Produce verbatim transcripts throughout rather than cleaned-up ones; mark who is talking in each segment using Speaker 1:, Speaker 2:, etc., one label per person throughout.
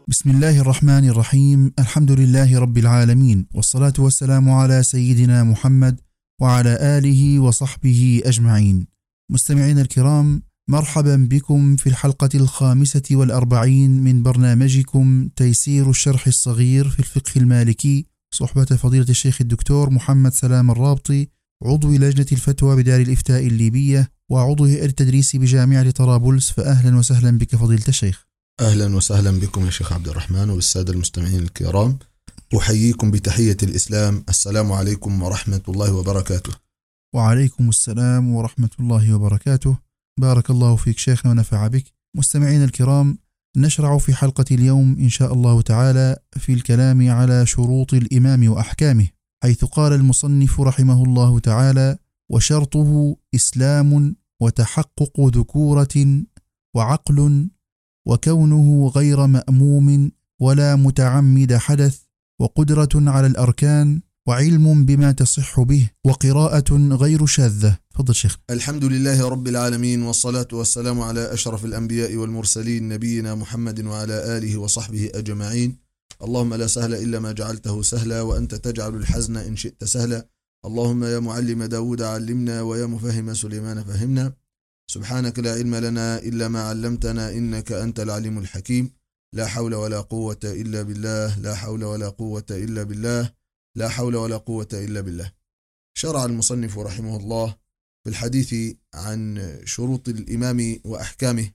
Speaker 1: بسم الله الرحمن الرحيم. الحمد لله رب العالمين، والصلاة والسلام على سيدنا محمد وعلى آله وصحبه أجمعين. مستمعين الكرام، مرحبا بكم في الحلقة الخامسة والأربعين من برنامجكم تيسير الشرح الصغير في الفقه المالكي، صحبة فضيلة الشيخ الدكتور محمد سلام الرابطي، عضو لجنة الفتوى بدار الإفتاء الليبية وعضو هيئة التدريس بجامعة طرابلس. فأهلا وسهلا بك فضيلة الشيخ.
Speaker 2: أهلا وسهلا بكم يا شيخ عبد الرحمن وبالسادة المستمعين الكرام. أحييكم بتحية الإسلام، السلام عليكم ورحمة الله وبركاته.
Speaker 1: وعليكم السلام ورحمة الله وبركاته. بارك الله فيك شيخنا ونفع بك. مستمعين الكرام، نشرع في حلقة اليوم إن شاء الله تعالى في الكلام على شروط الإمام وأحكامه، حيث قال المصنف رحمه الله تعالى: وشرطه إسلام وتحقق ذكورة وعقل وكونه غير مأموم ولا متعمد حدث وقدرة على الأركان وعلم بما تصح به وقراءة غير شاذة. فضل شيخ.
Speaker 2: الحمد لله رب العالمين، والصلاة والسلام على أشرف الأنبياء والمرسلين نبينا محمد وعلى آله وصحبه أجمعين. اللهم لا سهل إلا ما جعلته سهلا، وأنت تجعل الحزن إن شئت سهلا. اللهم يا معلم داود علمنا، ويا مفهم سليمان فهمنا. سبحانك لا علم لنا إلا ما علمتنا، إنك أنت العليم الحكيم. لا حول ولا قوة إلا بالله، لا حول ولا قوة إلا بالله، لا حول ولا قوة إلا بالله. شرع المصنف رحمه الله في الحديث عن شروط الإمام وأحكامه،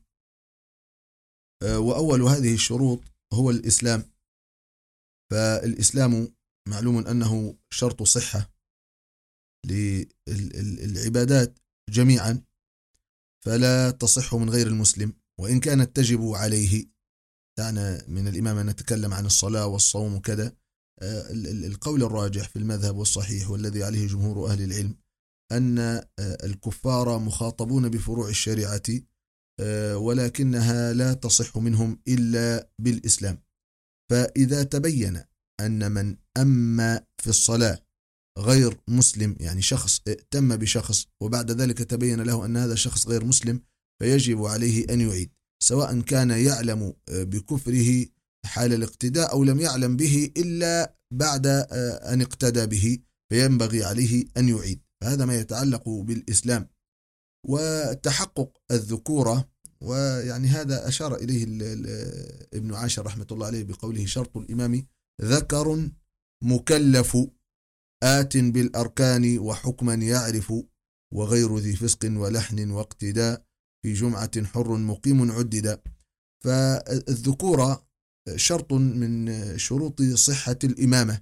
Speaker 2: وأول هذه الشروط هو الإسلام. فالإسلام معلوم أنه شرط صحة للعبادات جميعا، فلا تصح من غير المسلم، وإن كانت تجب عليه. دعنا من الإمام أن نتكلم عن الصلاة والصوم وكذا. القول الراجح في المذهب والصحيح والذي عليه جمهور أهل العلم أن الكفار مخاطبون بفروع الشريعة، ولكنها لا تصح منهم إلا بالإسلام. فإذا تبين أن من أما في الصلاة غير مسلم، يعني شخص ائتم بشخص وبعد ذلك تبين له أن هذا الشخص غير مسلم، فيجب عليه أن يعيد، سواء كان يعلم بكفره حال الاقتداء أو لم يعلم به إلا بعد أن اقتدى به، فينبغي عليه أن يعيد. فهذا ما يتعلق بالإسلام. وتحقق الذكورة، ويعني هذا أشار إليه ابن عاشر رحمة الله عليه بقوله: شرط الإمام ذكر مكلف آت بالأركان وحكما يعرف وغير ذي فسق ولحن واقتداء في جمعة حر مقيم عددا. فالذكورة شرط من شروط صحة الإمامة.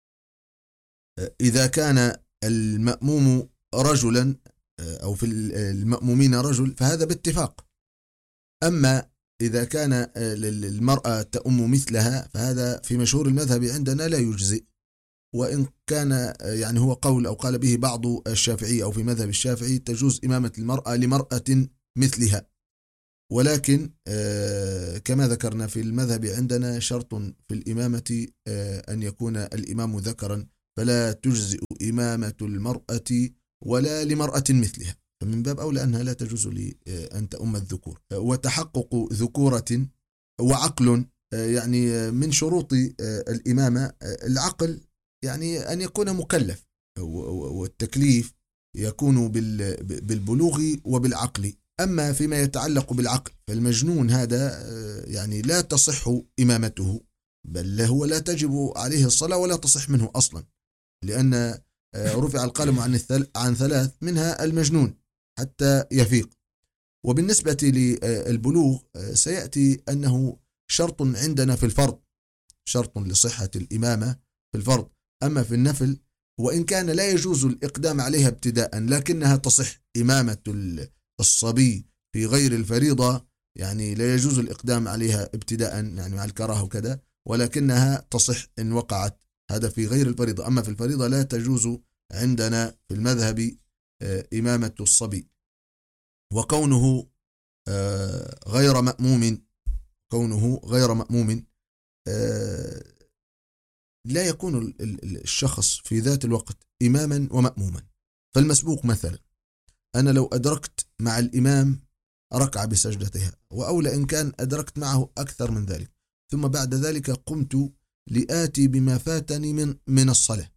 Speaker 2: إذا كان المأموم رجلا أو في المأمومين رجل فهذا باتفاق. أما إذا كان المرأة تأم مثلها فهذا في مشهور المذهب عندنا لا يجزئ، وإن كان يعني هو قول أو قال به بعض الشافعي أو في مذهب الشافعي تجوز إمامة المرأة لمرأة مثلها. ولكن كما ذكرنا في المذهب عندنا شرط في الإمامة أن يكون الإمام ذكرا، فلا تجزئ إمامة المرأة ولا لمرأة مثلها، فمن باب أولى أنها لا تجوز لأن تأم الذكور. وتحقق ذكورة وعقل، يعني من شروط الإمامة العقل، يعني أن يكون مكلف، والتكليف يكون بالبلوغ وبالعقل. أما فيما يتعلق بالعقل فالمجنون هذا يعني لا تصح إمامته، بل هو لا تجب عليه الصلاة ولا تصح منه أصلا، لأن رفع القلم عن ثلاث منها المجنون حتى يفيق. وبالنسبة للبلوغ سيأتي أنه شرط عندنا في الفرض، شرط لصحة الإمامة في الفرض. أما في النفل وإن كان لا يجوز الإقدام عليها ابتداء، لكنها تصح إمامة الصبي في غير الفريضة، يعني لا يجوز الإقدام عليها ابتداء يعني مع الكراهة وكذا، ولكنها تصح إن وقعت، هذا في غير الفريضة. أما في الفريضة لا تجوز عندنا في المذهب إمامة الصبي. وكونه غير مأموم، كونه غير مأموم لا يكون الشخص في ذات الوقت إماما ومأموما. فالمسبوق مثلا، أنا لو أدركت مع الإمام ركعة بسجدتها، وأولى إن كان أدركت معه أكثر من ذلك، ثم بعد ذلك قمت لآتي بما فاتني من من الصلاة،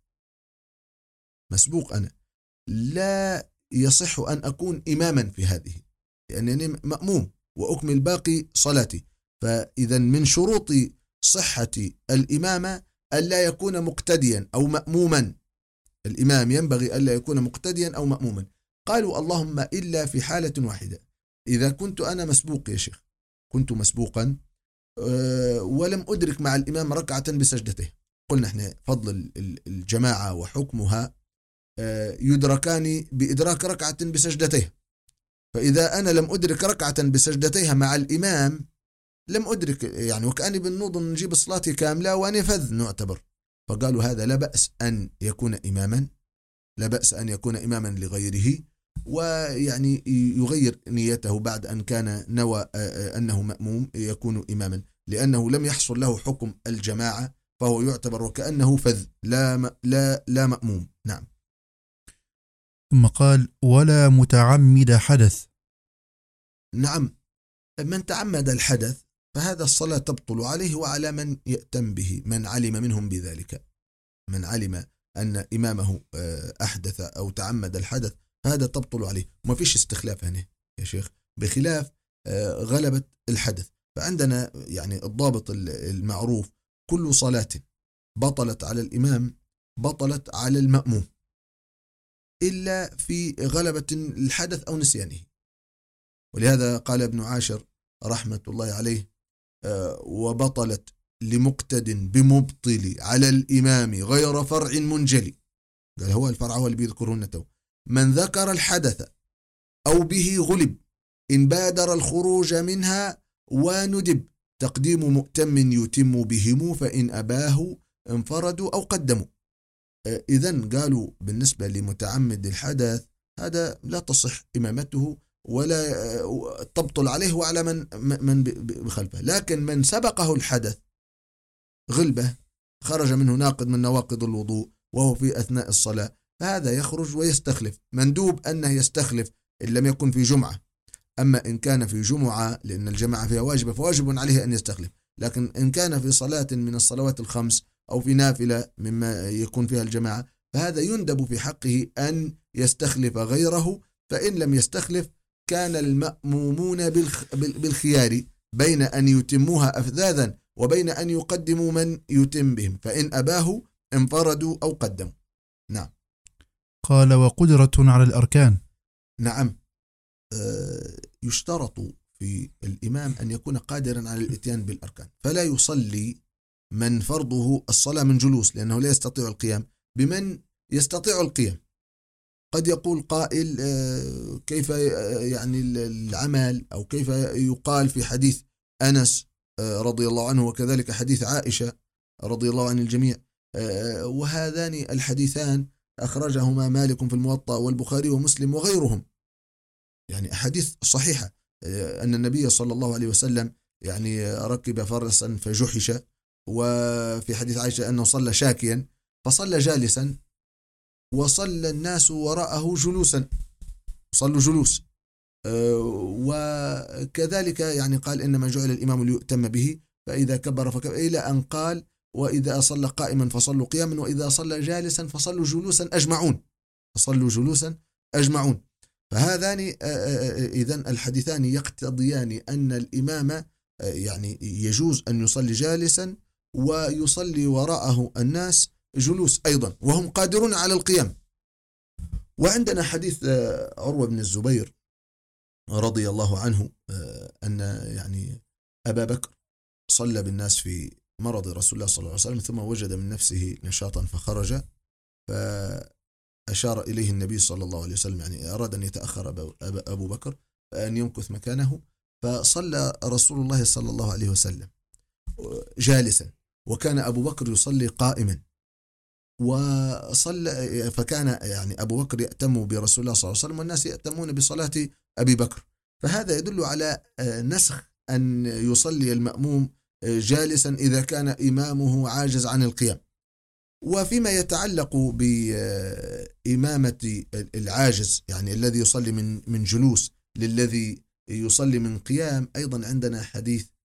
Speaker 2: مسبوق أنا، لا يصح أن أكون إماما في هذه، لأنني مأموم وأكمل باقي صلاتي. فإذا من شروط صحة الإمامة ألا يكون مقتديا أو مأموما، الإمام ينبغي ألا يكون مقتديا أو مأموما. قالوا اللهم إلا في حالة واحدة، إذا كنت أنا مسبوق يا شيخ، كنت مسبوقا ولم أدرك مع الإمام ركعة بسجدته. قلنا احنا فضل الجماعة وحكمها يدركان بإدراك ركعة بسجدته، فإذا أنا لم أدرك ركعة بسجدتيها مع الإمام لم أدرك، يعني وكأني بالنوض نجيب صلاتي كاملة وأنا فذ نعتبر. فقالوا هذا لا بأس أن يكون إماما، لا بأس أن يكون إماما لغيره، ويعني يغير نيته بعد أن كان نوى أنه مأموم يكون إماما، لأنه لم يحصل له حكم الجماعة، فهو يعتبر وكأنه فذ لا لا لا مأموم. نعم.
Speaker 1: ثم قال ولا متعمد حدث.
Speaker 2: نعم، من تعمد الحدث فهذا الصلاة تبطل عليه وعلى من يأتم به، من علم منهم بذلك، من علم أن إمامه أحدث أو تعمد الحدث فهذا تبطل عليه، وما فيش استخلاف هنا يا شيخ، بخلاف غلبة الحدث. فعندنا يعني الضابط المعروف كل صلاة بطلت على الإمام بطلت على المأموم إلا في غلبة الحدث أو نسيانه. ولهذا قال ابن عاشر رحمة الله عليه وبطلت لمقتد بمبطل على الإمام غير فرع منجلي، قال هو الفرع هو اللي بيذكرون تو، من ذكر الحدث أو به غلب إن بادر الخروج منها وندب تقديم مؤتم يتم بهم فإن أباه انفردوا أو قدموا. إذن قالوا بالنسبة لمتعمد الحدث هذا لا تصح إمامته ولا تبطل عليه وعلى من من بخلفه، لكن من سبقه الحدث غلبة خرج منه ناقض من نواقض الوضوء وهو في أثناء الصلاة فهذا يخرج ويستخلف، مندوب أنه يستخلف إن لم يكن في جمعة، أما إن كان في جمعة لأن الجماعة فيها واجبة فواجب عليه أن يستخلف، لكن إن كان في صلاة من الصلوات الخمس أو في نافلة مما يكون فيها الجماعة فهذا يندب في حقه أن يستخلف غيره، فإن لم يستخلف كان المأمومون بالخيار بين أن يتموها أفذاذا وبين أن يقدموا من يتم بهم، فإن أباه انفردوا أو قدموا. نعم.
Speaker 1: قال وقدرة على الأركان.
Speaker 2: نعم، يشترط في الإمام أن يكون قادرا على الإتيان بالأركان، فلا يصلي من فرضه الصلاة من جلوس لأنه لا يستطيع القيام بمن يستطيع القيام. قد يقول قائل كيف يعني العمل أو كيف يقال في حديث أنس رضي الله عنه وكذلك حديث عائشة رضي الله عن الجميع، وهذان الحديثان أخرجهما مالك في الموطأ والبخاري ومسلم وغيرهم، يعني أحاديث صحيحة أن النبي صلى الله عليه وسلم يعني ركب فرسا فجحش، وفي حديث عائشة أنه صلى شاكيا فصلى جالسا وصلى الناس وراءه جلوسا، صلوا جلوس، وكذلك يعني قال إنما جعل الإمام ليؤتم به فإذا كبر فكبر، إلى أن قال وإذا صلى قائما فصلوا قياما وإذا صلى جالسا فصلوا جلوسا أجمعون، فصلوا جلوسا أجمعون. فهذان إذن الحديثان يقتضيان أن الإمام يعني يجوز أن يصلي جالسا ويصلي وراءه الناس جلوس أيضا وهم قادرون على القيام. وعندنا حديث عروة بن الزبير رضي الله عنه أن يعني أبا بكر صلى بالناس في مرض رسول الله صلى الله عليه وسلم ثم وجد من نفسه نشاطا فخرج، فأشار إليه النبي صلى الله عليه وسلم يعني أراد أن يتأخر أبو بكر أن يمكث مكانه، فصلى رسول الله صلى الله عليه وسلم جالسا وكان أبو بكر يصلي قائما، وصلى فكان يعني أبو بكر يأتم برسول الله صلى الله عليه وسلم والناس يأتمون بصلاة أبي بكر، فهذا يدل على نسخ أن يصلي المأموم جالسا إذا كان إمامه عاجز عن القيام. وفيما يتعلق بإمامة العاجز يعني الذي يصلي من من جلوس للذي يصلي من قيام، أيضا عندنا حديث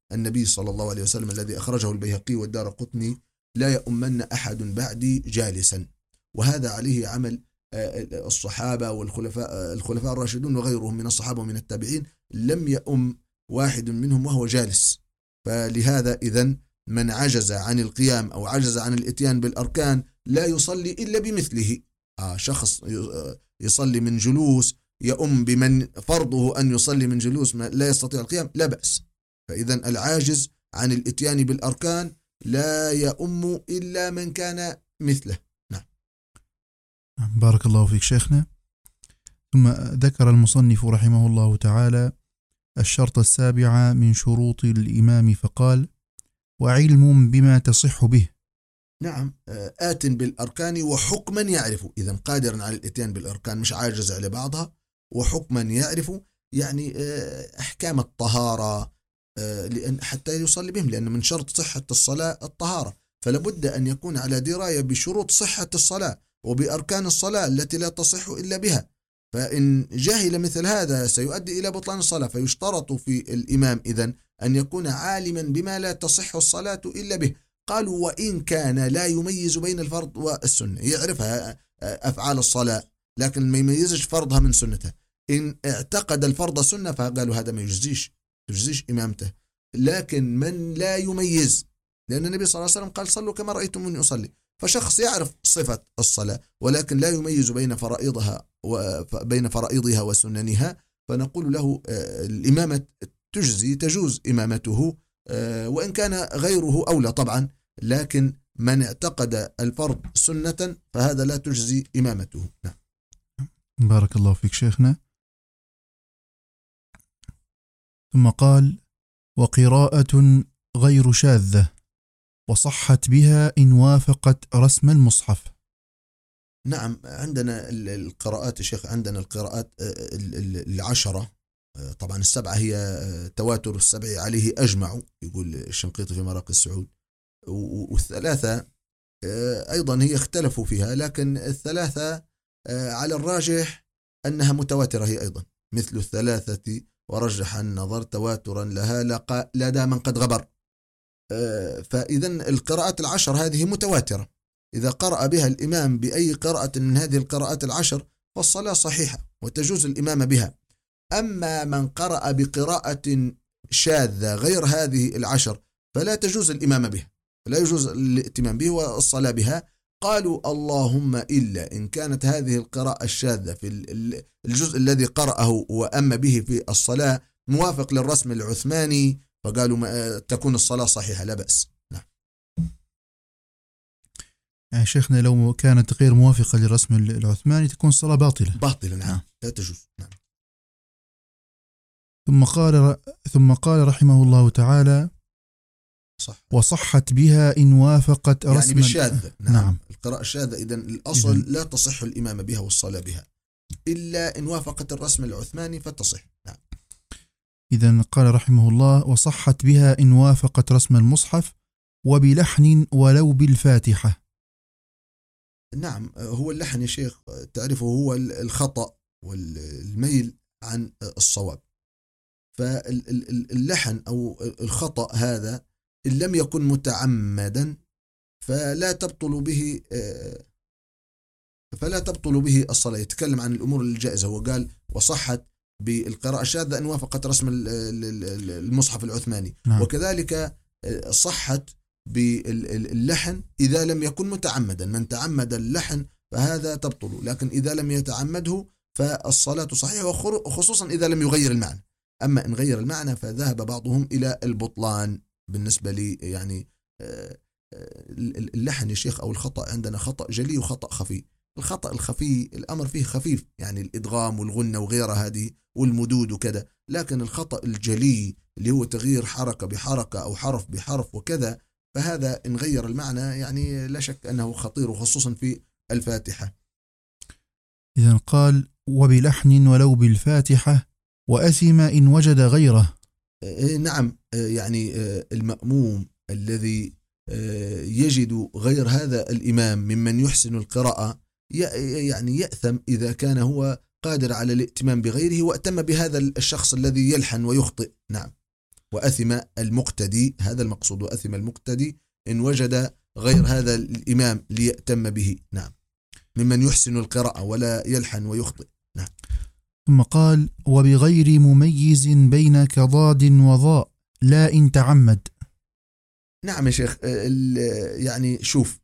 Speaker 2: النبي صلى الله عليه وسلم الذي أخرجه البيهقي والدارقطني: لا يؤمن أحد بعدي جالسا. وهذا عليه عمل الصحابة والخلفاء الخلفاء الراشدون وغيرهم من الصحابة ومن التابعين، لم يؤم واحد منهم وهو جالس. فلهذا إذن من عجز عن القيام أو عجز عن الإتيان بالأركان لا يصلي إلا بمثله. آه شخص يصلي من جلوس يؤم بمن فرضه أن يصلي من جلوس ما لا يستطيع القيام، لا بأس. فإذن العاجز عن الإتيان بالأركان لا يؤم إلا من كان مثله. نعم.
Speaker 1: بارك الله فيك شيخنا. ثم ذكر المصنف رحمه الله تعالى الشرط السابع من شروط الإمام فقال: وعلم بما تصح به.
Speaker 2: نعم، آت بالأركان وحكما يعرف، إذن قادرا على الإتيان بالأركان مش عاجز على بعضها، وحكما يعرف يعني أحكام الطهارة لأن حتى يصلي بهم، لأن من شرط صحة الصلاة الطهارة، فلابد أن يكون على دراية بشروط صحة الصلاة وبأركان الصلاة التي لا تصح إلا بها. فإن جهل مثل هذا سيؤدي إلى بطلان الصلاة. فيشترط في الإمام إذن أن يكون عالما بما لا تصح الصلاة إلا به. قالوا: وإن كان لا يميز بين الفرض والسنة، يعرفها أفعال الصلاة لكن ما يميزش فرضها من سنتها. إن اعتقد الفرض سنة فقالوا هذا ما يجزيش تجزيش إمامته. لكن من لا يميز، لأن النبي صلى الله عليه وسلم قال: صلوا كما رأيتموني أصلي. فشخص يعرف صفة الصلاة ولكن لا يميز بين فرائضها وبين فرائضها وسننها، فنقول له الإمامة تجزي تجوز إمامته، وإن كان غيره أولى طبعا، لكن من اعتقد الفرض سنة فهذا لا تجزي إمامته. نعم.
Speaker 1: بارك الله فيك شيخنا. ثم قال: وقراءة غير شاذة وصحت بها إن وافقت رسم المصحف.
Speaker 2: نعم، عندنا القراءات يا شيخ، عندنا القراءات العشرة، طبعا السبعة هي تواتر السبع عليه أجمع، يقول الشنقيطي في مراقي السعود، والثلاثة أيضا هي اختلفوا فيها، لكن الثلاثة على الراجح أنها متواترة هي أيضا، مثل الثلاثة ورجح النظر تواترا لها لدى من قد غبر. فإذن القراءات العشر هذه متواترة، إذا قرأ بها الإمام بأي قراءة من هذه القراءات العشر فالصلاة صحيحة وتجوز الإمام بها. أما من قرأ بقراءة شاذة غير هذه العشر فلا تجوز الإمام بها، لا يجوز الائتمام به والصلاة بها. قالوا: اللهم إلا إن كانت هذه القراءة الشاذة في الجزء الذي قرأه وأما به في الصلاة موافق للرسم العثماني، فقالوا تكون الصلاة صحيحة لا بأس. نعم.
Speaker 1: يعني شيخنا لو كانت غير موافقة للرسم العثماني تكون الصلاة باطلة.
Speaker 2: باطلة نعم، لا تجوز. نعم.
Speaker 1: ثم قال ثم قال رحمه الله تعالى:
Speaker 2: صح.
Speaker 1: وصحت بها إن وافقت
Speaker 2: يعني
Speaker 1: رسم
Speaker 2: بالشاذة. نعم.
Speaker 1: نعم.
Speaker 2: القراءة الشاذة إذن الأصل إذن. لا تصح الإمام بها والصلاة بها إلا إن وافقت الرسم العثماني فتصح. نعم.
Speaker 1: إذن قال رحمه الله: وصحت بها إن وافقت رسم المصحف وبلحن ولو بالفاتحة.
Speaker 2: نعم، هو اللحن يا شيخ تعرفه هو الخطأ والميل عن الصواب. فاللحن أو الخطأ هذا إن لم يكن متعمدا فلا تبطل به فلا تبطل به الصلاة. يتكلم عن الأمور الجائزة، وقال: وصحت بالقراءة الشاذة أن وافقت رسم المصحف العثماني.
Speaker 1: نعم.
Speaker 2: وكذلك صحت باللحن إذا لم يكن متعمدا. من تعمد اللحن فهذا تبطل، لكن إذا لم يتعمده فالصلاة صحيحة، وخصوصا إذا لم يغير المعنى. أما إن غير المعنى فذهب بعضهم إلى البطلان. بالنسبة لي يعني اللحن يا شيخ أو الخطأ عندنا خطأ جلي وخطأ خفي. الخطأ الخفي الأمر فيه خفيف، يعني الإدغام والغنة وغيرها هذه والمدود وكذا، لكن الخطأ الجلي اللي هو تغيير حركة بحركة أو حرف بحرف وكذا، فهذا إن غير المعنى يعني لا شك أنه خطير، وخصوصا في الفاتحة.
Speaker 1: إذن قال: وبلحن ولو بالفاتحة وأثم إن وجد غيره.
Speaker 2: نعم، يعني المأموم الذي يجد غير هذا الإمام ممن يحسن القراءة يعني يأثم إذا كان هو قادر على الائتمام بغيره وأتم بهذا الشخص الذي يلحن ويخطئ. نعم. وأثم المقتدي، هذا المقصود، وأثم المقتدي إن وجد غير هذا الإمام ليأتم به، نعم، ممن يحسن القراءة ولا يلحن ويخطئ. نعم.
Speaker 1: ثم قال: وبغير مميز بين كضاد وضاء لا إن تعمد.
Speaker 2: نعم يا شيخ، يعني شوف،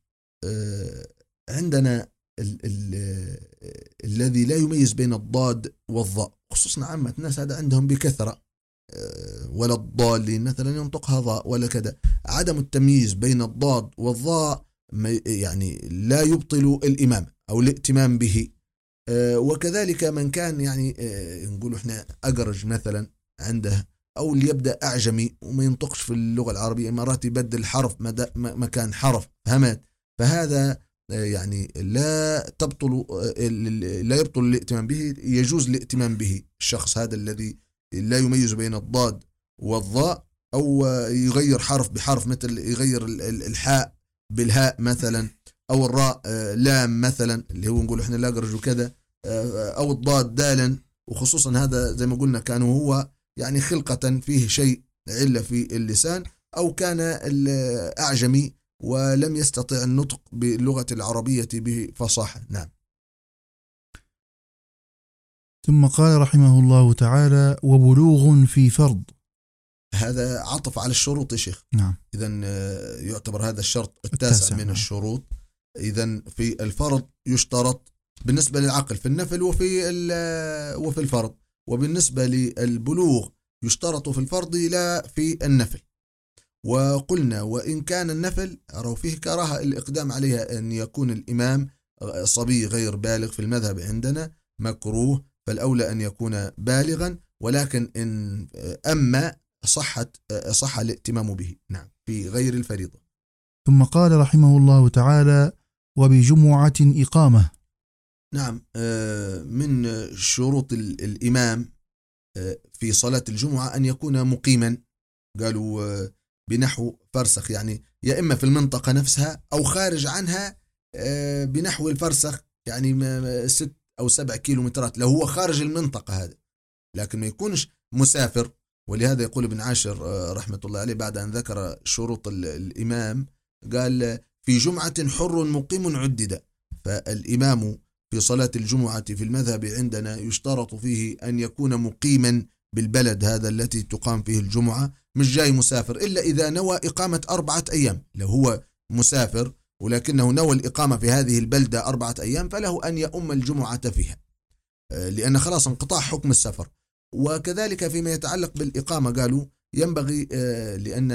Speaker 2: عندنا ال ال الذي لا يميز بين الضاد والضاء، خصوصا عامة الناس هذا عندهم بكثرة، ولا الضالين مثلا ينطقها ضاء ولا كذا. عدم التمييز بين الضاد والضاء يعني لا يبطل الإمام أو الائتمام به. وكذلك من كان يعني نقول احنا أقرج مثلا عنده، أو اللي يبدأ أعجمي وما ينطقش في اللغة العربية، مرات يبدل حرف مكان حرف، فهمت؟ فهذا يعني لا تبطل لا يبطل الائتمام به، يجوز الائتمام به الشخص هذا الذي لا يميز بين الضاد والضاء، أو يغير حرف بحرف، مثل يغير الحاء بالهاء مثلا، أو الراء لام مثلا اللي هو نقول احنا لاقرج وكذا، أو الضاد دالا. وخصوصا هذا زي ما قلنا كان هو يعني خلقة فيه شيء علة في اللسان، أو كان الأعجمي ولم يستطع النطق باللغة العربية بفصاحة. نعم.
Speaker 1: ثم قال رحمه الله تعالى: وبلوغ في فرض.
Speaker 2: هذا عطف على الشروط يا شيخ.
Speaker 1: نعم.
Speaker 2: إذن يعتبر هذا الشرط التاسع, التاسع من نعم. الشروط. إذن في الفرض يشترط بالنسبة للعقل في النفل وفي وفي الفرض، وبالنسبة للبلوغ يشترط في الفرض لا في النفل. وقلنا وإن كان النفل أروا فيه كراهة الإقدام عليها، أن يكون الإمام صبي غير بالغ، في المذهب عندنا مكروه، فالأولى أن يكون بالغا، ولكن إن أما صحت صح الائتمام به. نعم، في غير الفريضة.
Speaker 1: ثم قال رحمه الله تعالى: وبجمعة إقامة.
Speaker 2: نعم، من شروط الإمام في صلاة الجمعة أن يكون مقيما، قالوا بنحو فرسخ، يعني يا إما في المنطقة نفسها أو خارج عنها بنحو الفرسخ، يعني ست أو سبع كيلومترات لو هو خارج المنطقة هذا، لكن ما يكونش مسافر. ولهذا يقول ابن عاشر رحمة الله عليه بعد أن ذكر شروط الإمام قال: في جمعة حر مقيم عدد. فالإمام في صلاة الجمعة في المذهب عندنا يشترط فيه أن يكون مقيما بالبلد هذا التي تقام فيه الجمعة، مش جاي مسافر، إلا إذا نوى إقامة أربعة أيام. لو هو مسافر ولكنه نوى الإقامة في هذه البلدة أربعة أيام فله أن يؤم الجمعة فيها، لأن خلاص انقطاع حكم السفر. وكذلك فيما يتعلق بالإقامة قالوا ينبغي لأن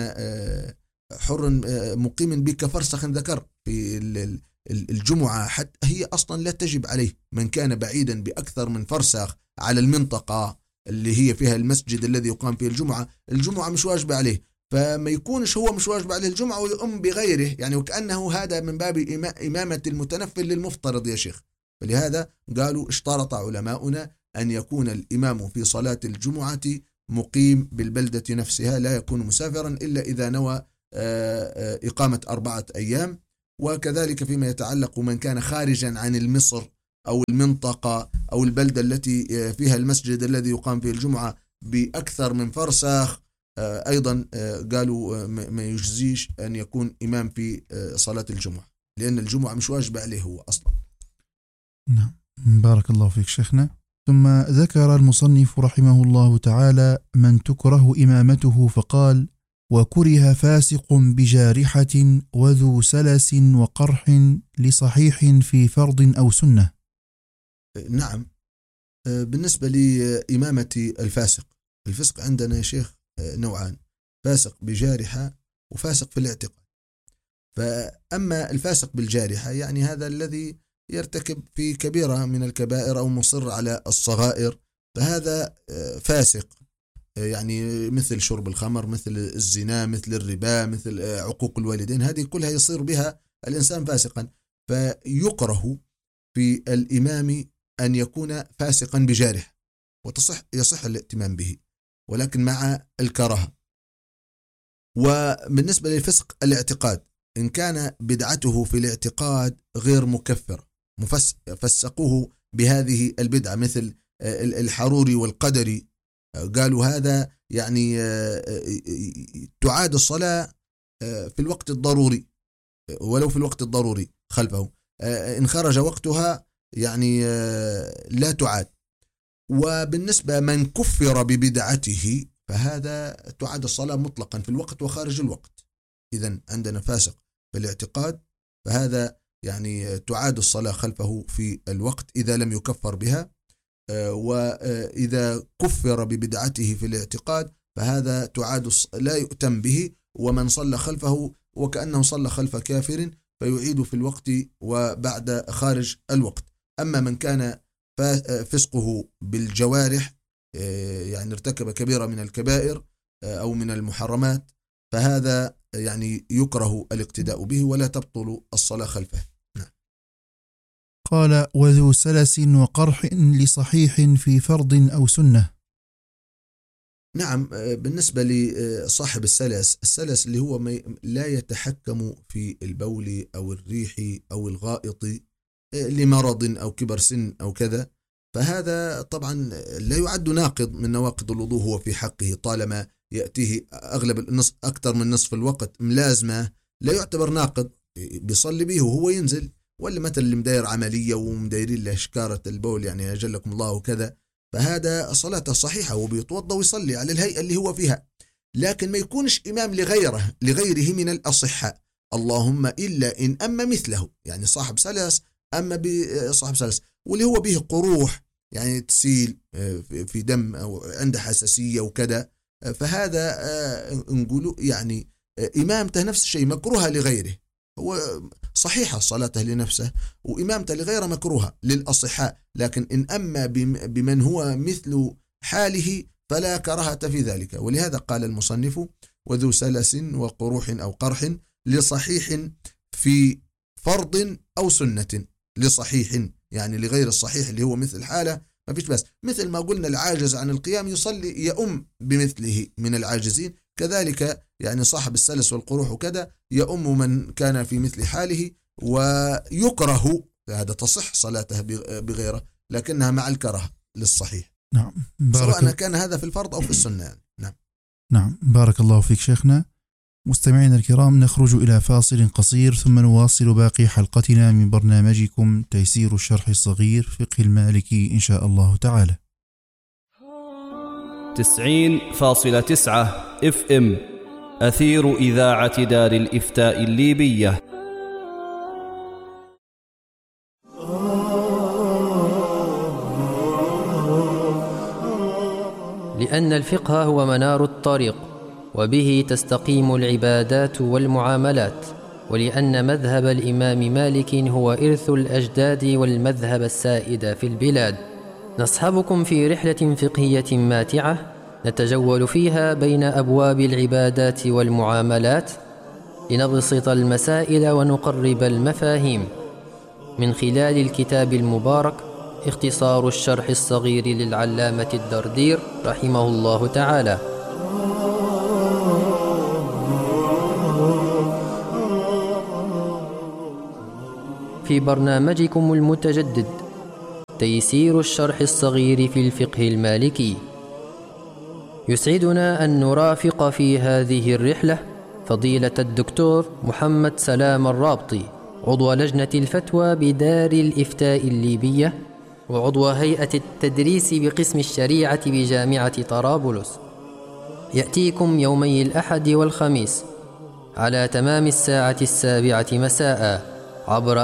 Speaker 2: حر مقيم بك فرسخ ذكر في الجمعة حتى هي أصلا لا تجب عليه، من كان بعيدا بأكثر من فرسخ على المنطقة اللي هي فيها المسجد الذي يقام فيه الجمعة، الجمعة مش واجب عليه، فما يكونش هو مش واجب عليه الجمعة ويؤم بغيره، يعني وكأنه هذا من باب إمامة المتنفل للمفترض يا شيخ. فلهذا قالوا اشترط علماؤنا أن يكون الإمام في صلاة الجمعة مقيم بالبلدة نفسها، لا يكون مسافرا إلا إذا نوى إقامة أربعة أيام. وكذلك فيما يتعلق من كان خارجا عن المصر أو المنطقة أو البلدة التي فيها المسجد الذي يقام فيه الجمعة بأكثر من فرسخ، أيضا قالوا ما يجزيش أن يكون إمام في صلاة الجمعة، لأن الجمعة مش واجب عليه هو أصلا.
Speaker 1: نعم، بارك الله فيك شيخنا. ثم ذكر المصنف رحمه الله تعالى من تكره إمامته فقال: وكره فاسق بجارحة وذو سلس وقرح لصحيح في فرض أو سنة.
Speaker 2: نعم، بالنسبة لإمامة الفاسق، الفسق عندنا يا شيخ نوعان: فاسق بجارحة وفاسق في الاعتقاد. فأما الفاسق بالجارحة يعني هذا الذي يرتكب في كبيرة من الكبائر أو مصر على الصغائر، فهذا فاسق، يعني مثل شرب الخمر، مثل الزنا، مثل الربا، مثل عقوق الوالدين، هذه كلها يصير بها الإنسان فاسقا. فيكره في الإمام أن يكون فاسقا بجارح، وتصح يصح الائتمام به ولكن مع الكراهة. وبالنسبة للفسق الاعتقاد، إن كان بدعته في الاعتقاد غير مكفر فسقوه بهذه البدعة، مثل الحروري والقدري قالوا هذا يعني تعاد الصلاة في الوقت الضروري ولو في الوقت الضروري خلفه، إن خرج وقتها يعني لا تعاد. وبالنسبة من كفر ببدعته فهذا تعاد الصلاة مطلقا في الوقت وخارج الوقت. إذن عندنا فاسق في الاعتقاد فهذا يعني تعاد الصلاة خلفه في الوقت إذا لم يكفر بها، وإذا كفر ببدعته في الاعتقاد فهذا تعاد لا يؤتم به، ومن صلى خلفه وكأنه صلى خلف كافر فيعيد في الوقت وبعد خارج الوقت. أما من كان فسقه بالجوارح يعني ارتكب كبيرة من الكبائر أو من المحرمات فهذا يعني يكره الاقتداء به ولا تبطل الصلاة خلفه.
Speaker 1: قال: وذو سلس وقرح لصحيح في فرض أو سنة.
Speaker 2: نعم، بالنسبة لصاحب السلس، السلس اللي هو لا يتحكم في البول أو الريح أو الغائط لمرض أو كبر سن أو كذا، فهذا طبعا لا يعد ناقض من نواقض الوضوء هو في حقه، طالما يأتيه أغلب النصف أكثر من نصف الوقت ملازمة لا يعتبر ناقض، بيصلي به وهو ينزل. ولا مثل اللي مداير عملية ومدايرين له شكارة البول يعني أجلكم الله وكذا، فهذا صلاته صحيحة وبيتوضى ويصلي على الهيئة اللي هو فيها، لكن ما يكونش إمام لغيره لغيره من الأصحاء، اللهم إلا إن أما مثله، يعني صاحب سلس أما بصاحب سلس واللي هو به قروح يعني تسيل في دم أو عنده حساسية وكذا، فهذا نقوله يعني إمامته نفس الشيء مكروهة لغيره، هو صحيحة صلاته لنفسه وإمامته لغيره مكروهة للأصحاء، لكن إن أما بمن هو مثل حاله فلا كراهة في ذلك. ولهذا قال المصنف: وذو سلس وقروح أو قرح لصحيح في فرض أو سنة. لصحيح يعني لغير الصحيح اللي هو مثل حاله ما فيش بس، مثل ما قلنا العاجز عن القيام يصلي يؤم بمثله من العاجزين، كذلك يعني صاحب السلس والقروح وكذا يؤم من كان في مثل حاله، ويكره هذا تصح صلاته بغيره لكنها مع الكره للصحيح.
Speaker 1: نعم،
Speaker 2: سواء كان هذا في الفرض أو في السنة يعني. نعم.
Speaker 1: نعم، بارك الله فيك شيخنا. مستمعينا الكرام، نخرج إلى فاصل قصير ثم نواصل باقي حلقتنا من برنامجكم تيسير الشرح الصغير فقه المالكي إن شاء الله تعالى.
Speaker 3: تسعين فاصلة تسعة اف ام أثير إذاعة دار الإفتاء الليبية.
Speaker 4: لأن الفقه هو منار الطريق وبه تستقيم العبادات والمعاملات، ولأن مذهب الإمام مالك هو إرث الأجداد والمذهب السائد في البلاد. نصحبكم في رحلة فقهية ماتعة نتجول فيها بين أبواب العبادات والمعاملات لنبسط المسائل ونقرب المفاهيم من خلال الكتاب المبارك اختصار الشرح الصغير للعلامة الدردير رحمه الله تعالى. في برنامجكم المتجدد تيسير الشرح الصغير في الفقه المالكي، يسعدنا أن نرافق في هذه الرحلة فضيلة الدكتور محمد سلام الرابطي، عضو لجنة الفتوى بدار الإفتاء الليبية وعضو هيئة التدريس بقسم الشريعة بجامعة طرابلس. يأتيكم يومي الأحد والخميس على تمام الساعة السابعة مساء عبر